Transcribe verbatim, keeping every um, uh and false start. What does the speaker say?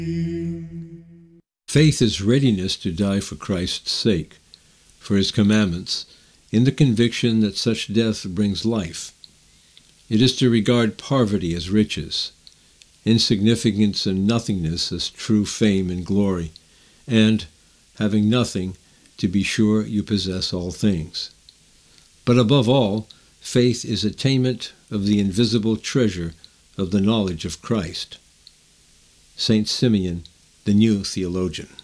Faith is readiness to die for Christ's sake, for his commandments, in the conviction that such death brings life. It is to regard poverty as riches, insignificance and nothingness as true fame and glory, and, having nothing, to be sure you possess all things. But above all, faith is attainment of the invisible treasure of the knowledge of Christ. Saint Simeon, the New Theologian.